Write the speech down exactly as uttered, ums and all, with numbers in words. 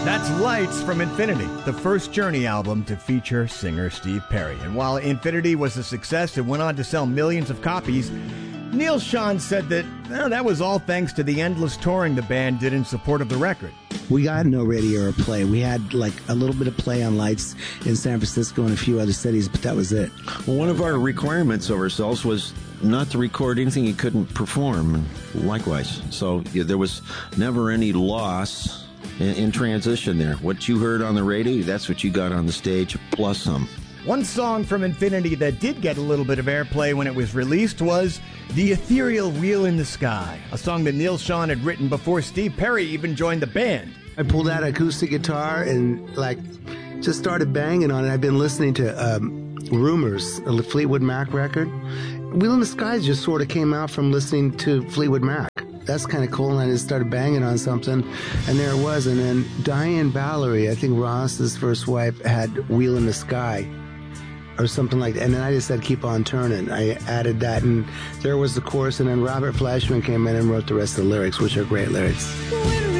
That's Lights from Infinity, the first Journey album to feature singer Steve Perry. And while Infinity was a success and went on to sell millions of copies, Neil Schon said that well, that was all thanks to the endless touring the band did in support of the record. We got no radio or play. We had like a little bit of play on Lights in San Francisco and a few other cities, but that was it. Well, one of our requirements of ourselves was not to record anything you couldn't perform, likewise. So yeah, there was never any loss in, in transition there. What you heard on the radio, that's what you got on the stage, plus some. One song from Infinity that did get a little bit of airplay when it was released was The Ethereal Wheel in the Sky, a song that Neil Schon had written before Steve Perry even joined the band. I pulled out an acoustic guitar and like just started banging on it. I've been listening to um, Rumors, a Fleetwood Mac record. Wheel in the Sky just sort of came out from listening to Fleetwood Mac. That's kind of cool, and I just started banging on something, and there it was. And then Diane Valerie, I think Ross's first wife, had Wheel in the Sky or something like that. And then I just said, keep on turning. I added that, and there was the chorus, and then Robert Flashman came in and wrote the rest of the lyrics, which are great lyrics.